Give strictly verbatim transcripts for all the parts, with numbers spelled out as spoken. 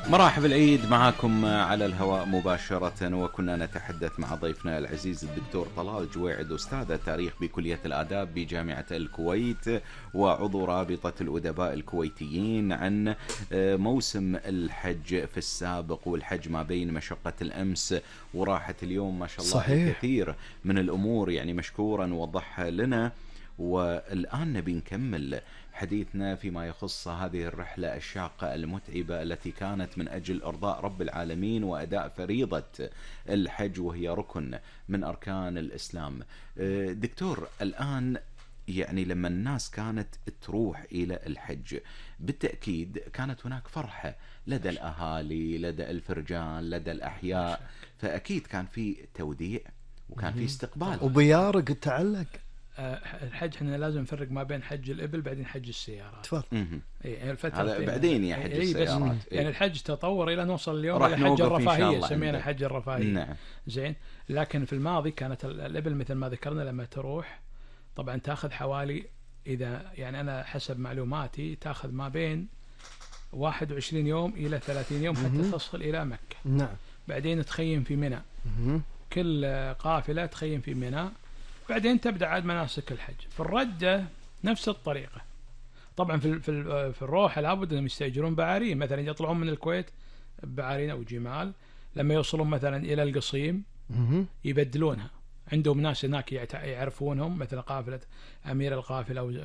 مرحبا العيد معاكم على الهواء مباشرة، وكنا نتحدث مع ضيفنا العزيز الدكتور طلال جويعد، أستاذ التاريخ بكلية الآداب بجامعة الكويت وعضو رابطة الأدباء الكويتيين، عن موسم الحج في السابق والحج ما بين مشقة الأمس وراحة اليوم. ما شاء الله صحيح. كثير من الأمور يعني مشكورا وضحها لنا، والآن نبي نكمل حديثنا فيما يخص هذه الرحلة الشاقة المتعبة التي كانت من أجل إرضاء رب العالمين وأداء فريضة الحج، وهي ركن من أركان الإسلام. دكتور، الآن يعني لما الناس كانت تروح إلى الحج بالتأكيد كانت هناك فرحة لدى الأهالي، لدى الفرجان، لدى الأحياء، فأكيد كان في توديع وكان في استقبال وبيارق تعلق. الحج احنا لازم نفرق ما بين حج الإبل بعدين حج السيارات. تفضل. اي الفتره هذا بعدين يا حج السيارات. يعني الحج تطور الى نوصل اليوم الى حج الرفاهيه، سمينا حج الرفاهيه. نعم. زين، لكن في الماضي كانت الإبل مثل ما ذكرنا لما تروح طبعا تاخذ حوالي، اذا يعني انا حسب معلوماتي تاخذ ما بين واحد وعشرين يوم الى ثلاثين يوم حتى تصل الى مكه. نعم. بعدين تخيم في منى، كل قافله تخيم في منى، بعدين تبدأ عاد مناسك الحج. في الردة نفس الطريقة. طبعا في في في الروحة لابد أنهم يستأجرون بعارين، مثلا يطلعون من الكويت بعارين أو جمال، لما يوصلون مثلا إلى القصيم يبدلونها. عندهم ناس هناك يعرفونهم، مثلا قافلة أمير القافلة أو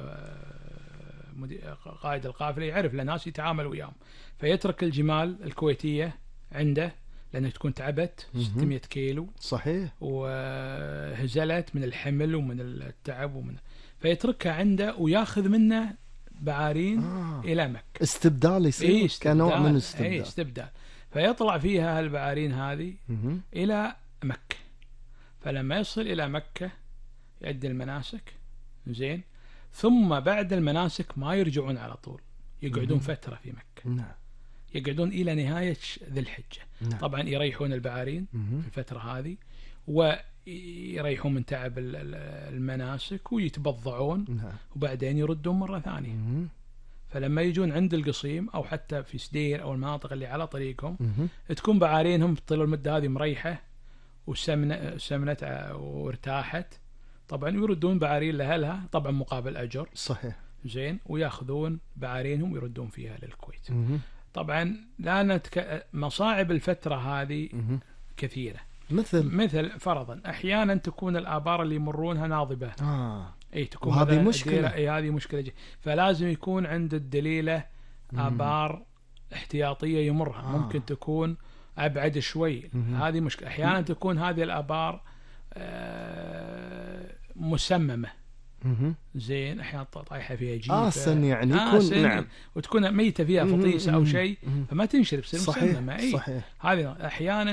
قائد القافلة يعرف لناس يتعامل وياهم، فيترك الجمال الكويتية عنده لأنها تكون تعبت ستمائة كيلو صحيح، وهزلت من الحمل ومن التعب ومن، فيتركها عنده وياخذ منه بعارين آه. إلى مكة. استبدال يصير. إيه كنوع من استبدال. إيه استبدال. فيطلع فيها هالبعارين هذه مم. إلى مكة، فلما يصل إلى مكة يؤدي المناسك. زين، ثم بعد المناسك ما يرجعون على طول، يقعدون مم. فترة في مكة. نعم. يقعدون إلى نهاية ذي الحجة. نعم. طبعا يريحون البعارين مم. في الفترة هذه، ويريحون من تعب المناسك ويتبضعون. نعم. وبعدين يردون مرة ثانية. مم. فلما يجون عند القصيم أو حتى في سدير أو المناطق اللي على طريقهم مم. تكون بعارينهم طول المدة هذه مريحة وسمنت سمنت وارتاحت، طبعا يردون بعارين لأهلها طبعا مقابل أجر. صحيح. زين، ويأخذون بعارينهم ويردون فيها للكويت. مم. طبعا لا نتك... مصاعب الفترة هذه مم. كثيرة، مثل مثل فرضا أحيانا تكون الآبار اللي يمرونها ناضبة. آه. أي تكون وهذه مشكلة. أي هذه مشكلة جي. فلازم يكون عند الدليلة آبار احتياطية يمرها. آه. ممكن تكون أبعد شوي. مم. هذه مشكلة. أحيانا تكون هذه الآبار آه مسممة. مم. زين، احيانا طايحه فيها جيفه آسن يعني يكون آسن نعم، وتكون ميته فيها فطيسه او شيء، فما تنشرب، تصير صحيح. مسممه. صحيح. هذه احيانا